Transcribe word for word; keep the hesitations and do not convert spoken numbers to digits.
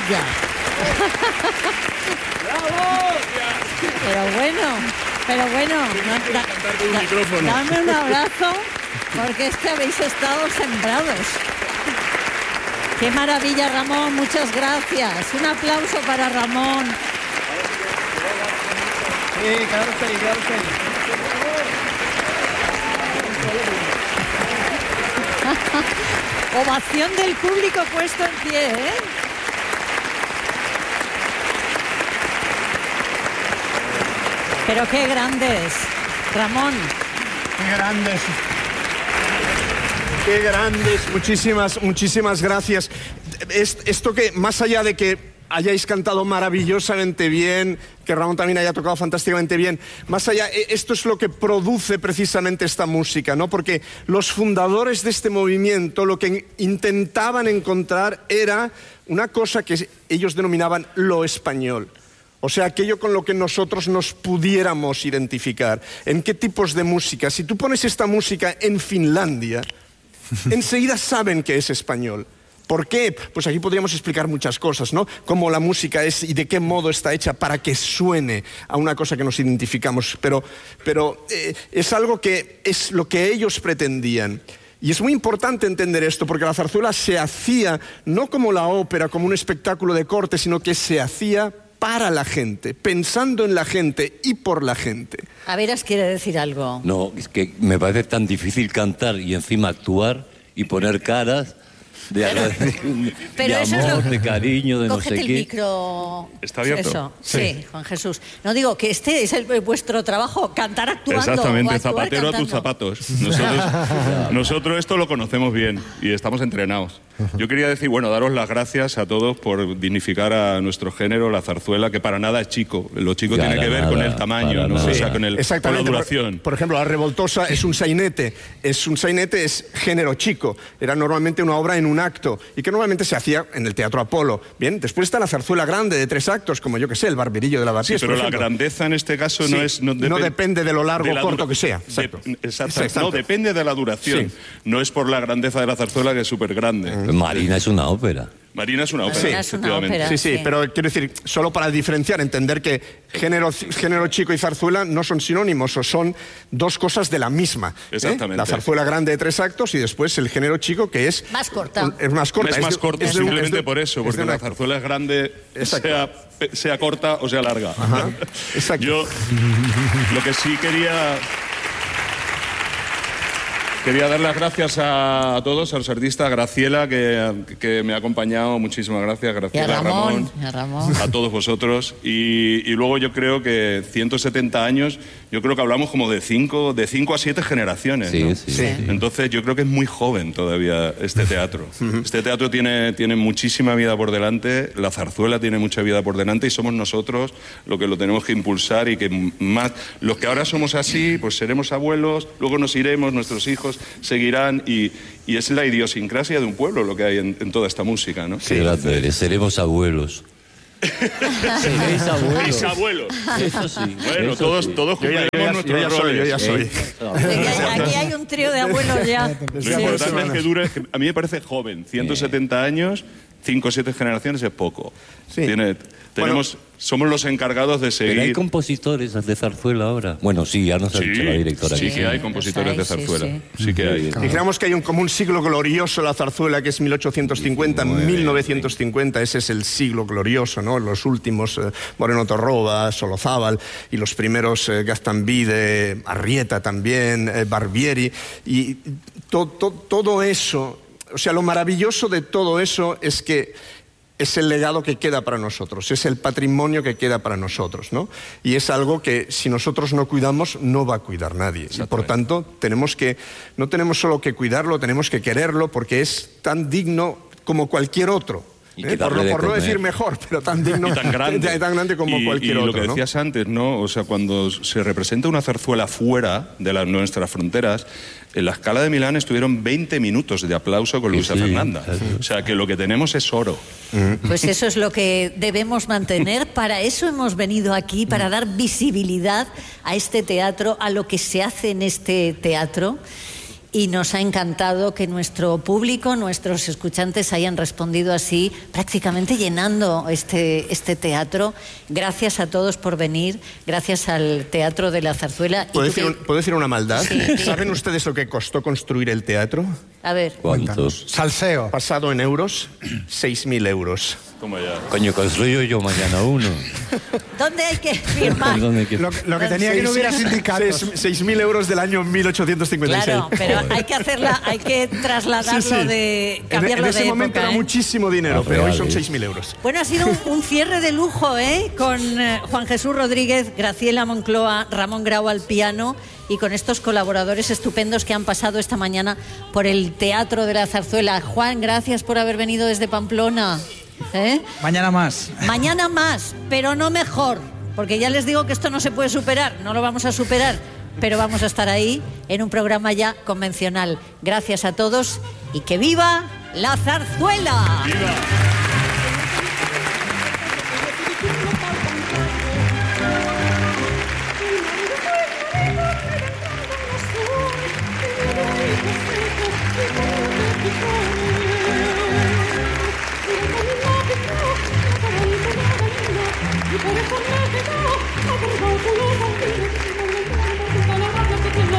maravilla. Pero bueno, pero bueno, no, da, da, dame un abrazo, porque es que habéis estado sembrados. Qué maravilla, Ramón, muchas gracias. Un aplauso para Ramón. Sí, claro que sí, claro que sí. Ovación del público puesto en pie, ¿eh? Pero qué grandes, Ramón. Qué grandes. Qué grandes. Muchísimas, muchísimas gracias. Esto que, más allá de que hayáis cantado maravillosamente bien, que Ramón también haya tocado fantásticamente bien, más allá, esto es lo que produce precisamente esta música, ¿no? Porque los fundadores de este movimiento lo que intentaban encontrar era una cosa que ellos denominaban lo español. O sea, aquello con lo que nosotros nos pudiéramos identificar. ¿En qué tipos de música? Si tú pones esta música en Finlandia, enseguida saben que es español. ¿Por qué? Pues aquí podríamos explicar muchas cosas, ¿no? Cómo la música es y de qué modo está hecha para que suene a una cosa que nos identificamos. Pero, pero eh, es algo que es lo que ellos pretendían. Y es muy importante entender esto, porque la zarzuela se hacía no como la ópera, como un espectáculo de corte, sino que se hacía para la gente, pensando en la gente y por la gente. A Veras quiere decir algo. No, es que me parece tan difícil cantar y encima actuar y poner caras de, pero de eso amor, es lo... de cariño, de Cógete no sé el qué. micro. ¿Está abierto? Eso, sí. Sí, Juan Jesús. No digo que este es el, vuestro trabajo, cantar actuando. Exactamente, o actuar zapatero cantando. a tus zapatos. Nosotros, nosotros esto lo conocemos bien y estamos entrenados. Yo quería decir, bueno, daros las gracias a todos por dignificar a nuestro género, la zarzuela, que para nada es chico. Lo chico Para tiene que ver nada, con el tamaño, ¿no? nada. O sea, con, el, con la duración. Por, por ejemplo, La Revoltosa es un sainete. Es un sainete es género chico. Era normalmente una obra en un acto y que normalmente se hacía en el Teatro Apolo. Bien, después está la zarzuela grande de tres actos, como yo que sé, el Barberillo de la Batiés. Sí, pero la grandeza en este caso sí, no es... No, no depende de lo largo o corto que sea. Exacto. De, exacto. Exacto. No, depende de la duración. Sí. No es por la grandeza de la zarzuela, que es súper grande. Marina es una ópera. Marina es una ópera, sí, es una ópera, sí, sí, sí, pero quiero decir, solo para diferenciar, entender que género, género chico y zarzuela no son sinónimos, o son dos cosas de la misma. Exactamente. ¿eh? La zarzuela grande de tres actos y después el género chico, que es... Más corta. Es más corta. Es, es más de, corta es de, simplemente es de, por eso, porque la zarzuela es grande, sea, sea corta o sea larga. Ajá, exacto. Yo lo que sí quería... Quería dar las gracias a todos, a los artistas, a Graciela, que, que me ha acompañado, muchísimas gracias, Graciela, y a Ramón, Ramón, y a Ramón, a todos vosotros. Y, y luego yo creo que ciento setenta años, yo creo que hablamos como de cinco, de cinco a siete generaciones, sí, ¿no? sí, sí. Entonces yo creo que es muy joven todavía este teatro. Este teatro tiene, tiene muchísima vida por delante, la zarzuela tiene mucha vida por delante y somos nosotros los que lo tenemos que impulsar y que más, los que ahora somos así, pues seremos abuelos, luego nos iremos, nuestros hijos seguirán y, y es la idiosincrasia de un pueblo lo que hay en, en toda esta música, ¿no? Qué grande eres, seremos abuelos. Seréis abuelos. Mis abuelos. Eso sí. Bueno, eso todos, sí. todos cumpliremos nuestros yo ya roles. soy, yo ya soy. Aquí, aquí hay un trío de abuelos ya. Lo Sí. importante es que dure, que a mí me parece joven, ciento setenta años, cinco o siete generaciones es poco. Sí. Tiene, tenemos, bueno, somos los encargados de seguir... Pero hay compositores de zarzuela ahora. Bueno, sí, ya nos ha sí, dicho la directora. Sí, que que hay compositores hay, de zarzuela. sí, sí. sí que hay. Dijéramos que hay un, como un siglo glorioso la zarzuela, que es mil ochocientos cincuenta, mil novecientos cincuenta, ese es el siglo glorioso, ¿no? Los últimos, eh, Moreno Torroba, Solozábal, y los primeros eh, Gaztambide, Arrieta también, eh, Barbieri, y to, to, todo eso, o sea, lo maravilloso de todo eso es que es el legado que queda para nosotros, es el patrimonio que queda para nosotros, ¿no? Y es algo que si nosotros no cuidamos, no va a cuidar nadie. Y por tanto, tenemos que, no tenemos solo que cuidarlo, tenemos que quererlo, porque es tan digno como cualquier otro. ¿Eh? Por, no, por no decir mejor, pero tan digno, y tan grande, tan grande como y, cualquier y otro. lo que decías, ¿no?, antes, ¿no? O sea, cuando se representa una zarzuela fuera de las, nuestras fronteras, en la Scala de Milán estuvieron veinte minutos de aplauso con Luisa sí, Fernanda. Sí. O sea, que lo que tenemos es oro. Pues eso es lo que debemos mantener. Para eso hemos venido aquí, para dar visibilidad a este teatro, a lo que se hace en este teatro. y nos ha encantado que nuestro público, nuestros escuchantes hayan respondido así, prácticamente llenando este, este teatro. Gracias a todos por venir, gracias al Teatro de la Zarzuela. ¿Puedo, decir, un, ¿puedo decir una maldad? Sí. ¿Saben ustedes lo que costó construir el teatro? A ver. ¿Cuántos? Salseo. Pasado en euros, seis mil euros. Toma ya. Coño, construyo yo mañana uno. ¿Dónde hay que firmar? ¿Dónde hay que- Lo, lo que tenía que no hubiera sindicatos. seis mil euros del año mil ochocientos cincuenta y seis. Claro, pero hay que hacerla, hay que trasladarlo Sí, sí. de En, cambiarlo en ese de momento época, era ¿eh? muchísimo dinero, Ah, pero hoy real, son ¿eh? seis mil euros. Bueno, ha sido un, un cierre de lujo, ¿eh? Con eh, Juan Jesús Rodríguez, Graciela Moncloa, Ramón Grau al piano y con estos colaboradores estupendos que han pasado esta mañana por el Teatro de la Zarzuela. Juan, gracias por haber venido desde Pamplona. ¿Eh? Mañana más. Mañana más, pero no mejor, porque ya les digo que esto no se puede superar, no lo vamos a superar, pero vamos a estar ahí en un programa ya convencional. Gracias a todos y que viva la zarzuela. ¡Viva!